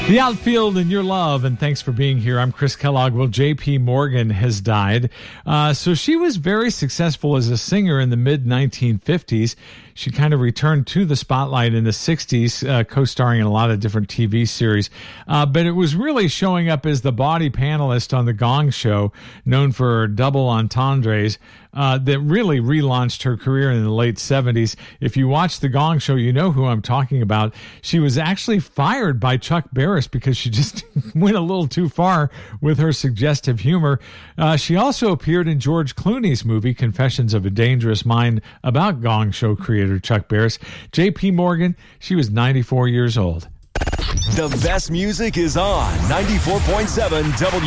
The Outfield and Your Love, and thanks for being here. I'm Chris Kellogg. Well, J.P. Morgan has died. So she was very successful as a singer in the mid-1950s. She kind of returned to the spotlight in the 60s, co-starring in a lot of different TV series. But it was really showing up as the body panelist on The Gong Show, known for double entendres, that really relaunched her career in the late 70s. If you watch The Gong Show, you know who I'm talking about. She was actually fired by Chuck Barris because she just went a little too far with her suggestive humor. She also appeared in George Clooney's movie, Confessions of a Dangerous Mind, about Gong Show creator Chuck Barris. J.P. Morgan, she was 94 years old. The best music is on 94.7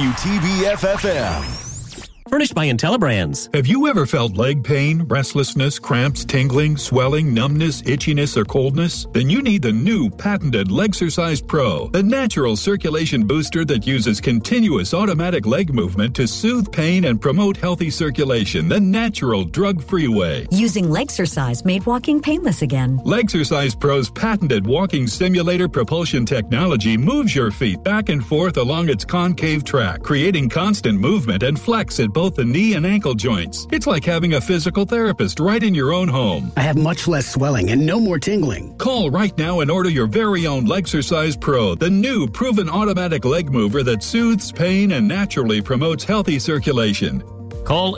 WTBF-FM. Furnished by IntelliBrands. Have you ever felt leg pain, restlessness, cramps, tingling, swelling, numbness, itchiness, or coldness? Then you need the new patented Legsercise Pro, the natural circulation booster that uses continuous automatic leg movement to soothe pain and promote healthy circulation the natural, drug-free way. Using Legsercise made walking painless again. Legsercise Pro's patented walking simulator propulsion technology moves your feet back and forth along its concave track, creating constant movement and flex at both the knee and ankle joints. It's like having a physical therapist right in your own home. I have much less swelling and no more tingling. Call right now and order your very own Legsercise Pro, the new proven automatic leg mover that soothes pain and naturally promotes healthy circulation. Call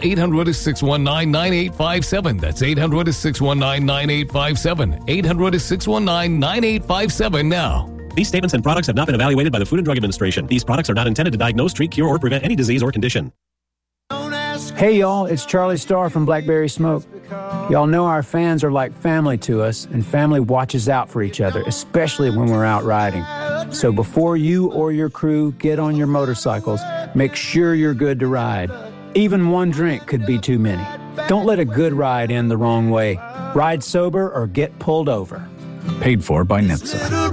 800-619-9857. That's 800-619-9857. 800-619-9857 now. These statements and products have not been evaluated by the Food and Drug Administration. These products are not intended to diagnose, treat, cure, or prevent any disease or condition. Hey y'all, it's Charlie Starr from Blackberry Smoke. Y'all know our fans are like family to us, and family watches out for each other, especially when we're out riding. So before you or your crew get on your motorcycles, make sure you're good to ride. Even one drink could be too many. Don't let a good ride end the wrong way. Ride sober or get pulled over. Paid for by NHTSA.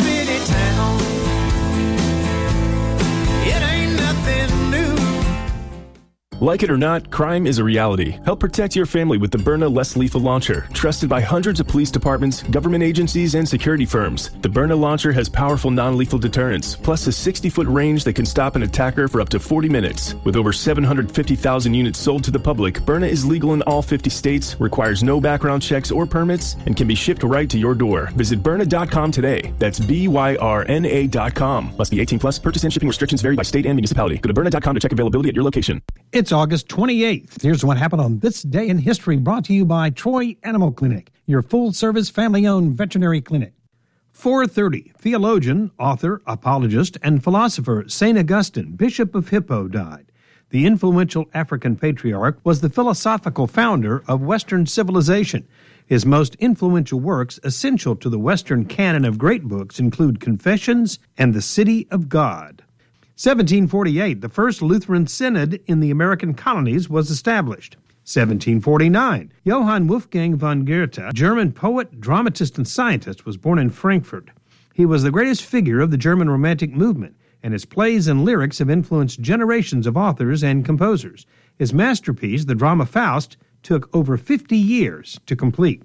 Like it or not, crime is a reality. Help protect your family with the Byrna Less Lethal Launcher. Trusted by hundreds of police departments, government agencies, and security firms. The Byrna Launcher has powerful non-lethal deterrence, plus a 60-foot range that can stop an attacker for up to 40 minutes. With over 750,000 units sold to the public, Byrna is legal in all 50 states, requires no background checks or permits, and can be shipped right to your door. Visit Byrna.com today. That's BYRNA.com. Must be 18 plus. Purchase and shipping restrictions vary by state and municipality. Go to Byrna.com to check availability at your location. It's August 28th. Here's what happened on this day in history, brought to you by Troy Animal Clinic, your full-service, family-owned veterinary clinic. 430, theologian, author, apologist, and philosopher St. Augustine, Bishop of Hippo, died. The influential African patriarch was the philosophical founder of Western civilization. His most influential works, essential to the Western canon of great books, include Confessions and The City of God. 1748, the first Lutheran synod in the American colonies was established. 1749, Johann Wolfgang von Goethe, German poet, dramatist, and scientist, was born in Frankfurt. He was the greatest figure of the German Romantic movement, and his plays and lyrics have influenced generations of authors and composers. His masterpiece, the drama Faust, took over 50 years to complete.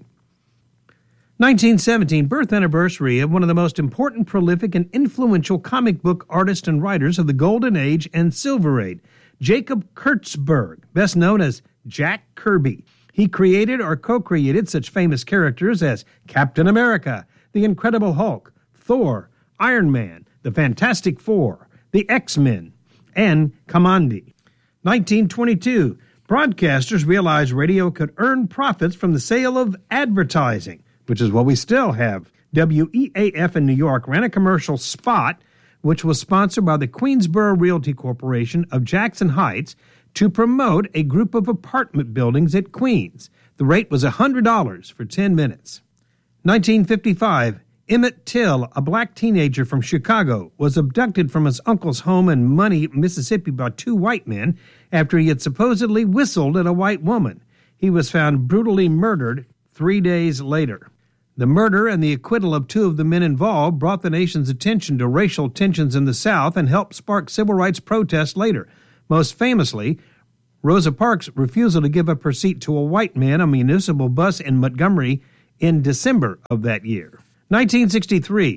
1917, birth anniversary of one of the most important, prolific, and influential comic book artists and writers of the Golden Age and Silver Age, Jacob Kurtzberg, best known as Jack Kirby. He created or co-created such famous characters as Captain America, the Incredible Hulk, Thor, Iron Man, the Fantastic Four, the X-Men, and Kamandi. 1922, broadcasters realized radio could earn profits from the sale of advertising, which is what we still have. WEAF in New York ran a commercial spot, which was sponsored by the Queensboro Realty Corporation of Jackson Heights to promote a group of apartment buildings at Queens. The rate was $100 for 10 minutes. 1955, Emmett Till, a black teenager from Chicago, was abducted from his uncle's home in Money, Mississippi by two white men after he had supposedly whistled at a white woman. He was found brutally murdered 3 days later. The murder and the acquittal of two of the men involved brought the nation's attention to racial tensions in the South and helped spark civil rights protests later. Most famously, Rosa Parks' refusal to give up her seat to a white man on a municipal bus in Montgomery in December of that year. 1963,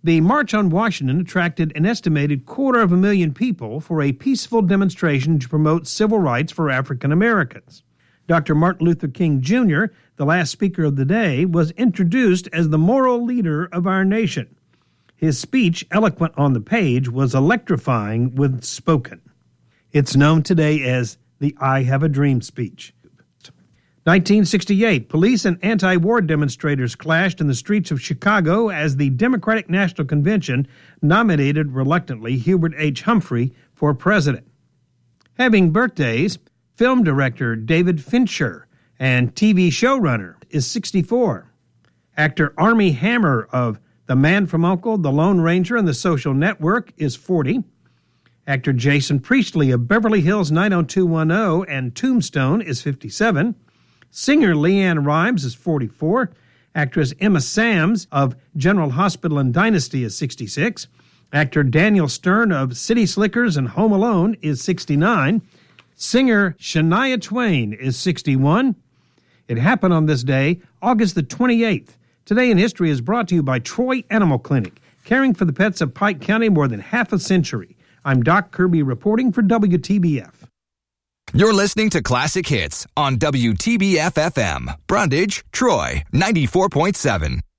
The March on Washington attracted an estimated 250,000 people for a peaceful demonstration to promote civil rights for African Americans. Dr. Martin Luther King Jr., the last speaker of the day, was introduced as the moral leader of our nation. His speech, eloquent on the page, was electrifying when spoken. It's known today as the I Have a Dream speech. 1968, police and anti-war demonstrators clashed in the streets of Chicago as the Democratic National Convention nominated, reluctantly, Hubert H. Humphrey for president. Having birthdays, film director David Fincher and TV showrunner is 64. Actor Armie Hammer of The Man from U.N.C.L.E., The Lone Ranger, and The Social Network is 40. Actor Jason Priestley of Beverly Hills 90210 and Tombstone is 57. Singer Leanne Rimes is 44. Actress Emma Sams of General Hospital and Dynasty is 66. Actor Daniel Stern of City Slickers and Home Alone is 69. Singer Shania Twain is 61. It happened on this day, August the 28th. Today in History is brought to you by Troy Animal Clinic, caring for the pets of Pike County more than half a century. I'm Doc Kirby reporting for WTBF. You're listening to Classic Hits on WTBF-FM. Brundage, Troy, 94.7.